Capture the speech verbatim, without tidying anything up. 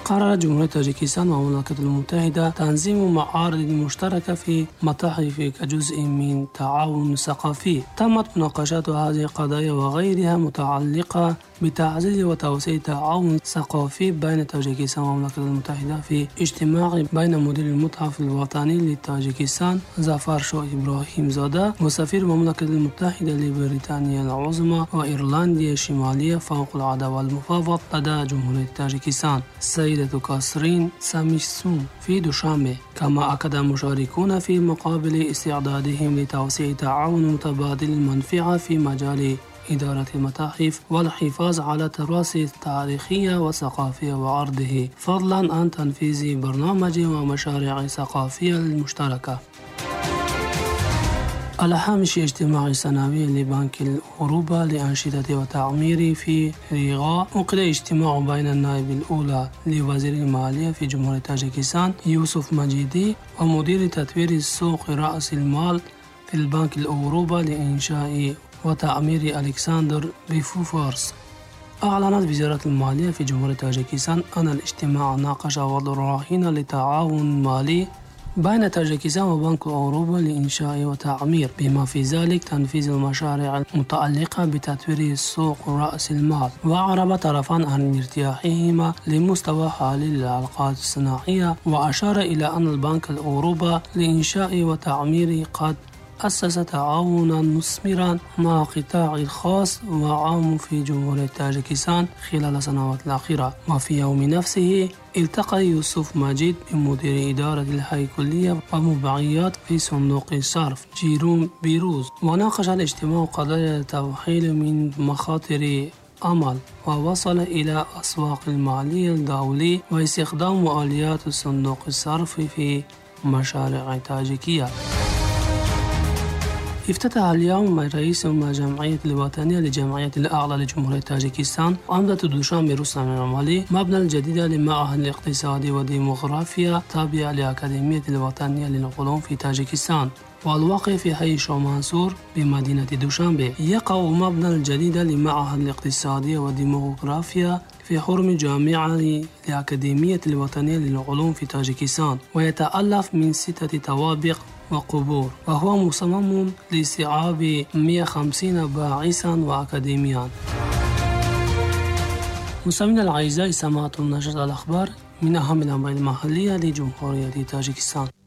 قررت جمهورية تاجيكستان والمملكة المتحدة تنظيم معارض مشتركة في متاحف كجزء من تعاون ثقافي. تمت مناقشة هذه القضايا وغيرها متعلقة بتعزيز وتوسيع التعاون الثقافي بين تاجيكستان والمملكة المتحدة في اجتماع بين مدير المتحف الوطني لتاجيكستان ظفر شاه إبراهيم زاده وسفير المملكة المتحدة لبريطانيا العظمى وإيرلندا الشمالية فوق العادة والمفاوض لدى جمهورية تاجيكستان السيدة كاسرين ساميسون في دوشنبه. كما أكد المشاركون في مقابل استعدادهم لتوسيع التعاون المتبادل المنفعة في مجال إدارة المتاحف والحفاظ على التراث التاريخي والثقافي وعرضه، فضلا عن تنفيذ برنامج ومشاريع ثقافية مشتركة. على هامش اجتماع سنوي لبنك الأوروبا لأنشطة وتعمير في ريغا، عقد اجتماع بين النائب الأولى لوزير المالية في جمهورية تاجيكستان يوسف مجيدي ومدير تطوير السوق رأس المال في البنك الأوروبا لإنشاء وتعمير ألكسندر بيفوفورس. أعلنت وزارة المالية في جمهورية تاجيكستان أن الاجتماع ناقش وضع رهين لتعاون مالي بين تاجيكستان وبنك أوروبا لإنشاء وتعمير، بما في ذلك تنفيذ المشاريع المتعلقة بتطوير سوق رأس المال. وأعرب طرفان عن ارتياحهما لمستوى حالي للعلاقات الصناعية، وأشار إلى أن البنك الأوروبا لإنشاء وتعمير قد أسس تعاونا مثمرا مع القطاع الخاص وعام في جمهورية تاجيكستان خلال السنوات الأخيرة. وفي يوم نفسه التقى يوسف مجيد بمدير إدارة الهيكلية ومبيعات في صندوق الصرف جيروم بيروز، وناقش الاجتماع قضايا التوحيد من مخاطر أمل، ووصل إلى أسواق المالية الدولية واستخدام آليات صندوق الصرف في مشاريع تاجيكية. افتتح اليوم رئيس الجمعية الوطنية لجمعية الأعلى لجمهورية تاجيكستان عمدة دوشنبه رستم العمالي مبنى الجديد لمعهد الاقتصاد والديموغرافيا تابع للأكاديمية الوطنية للعلوم في تاجيكستان والواقع في حي شاه منصور بمدينة دوشنبه. يقع مبنى الجديد لمعهد الاقتصاد والديموغرافيا في حرم جامعة الأكاديمية الوطنية للعلوم في تاجيكستان، ويتألف من ستة طوابق وقبور، وهو مصمم لاستيعاب مئة وخمسين باحثا وأكاديميا. مستمعينا الأعزاء، سمعتم نشرة الأخبار من أهم الأنباء المحلية لجمهورية تاجيكستان.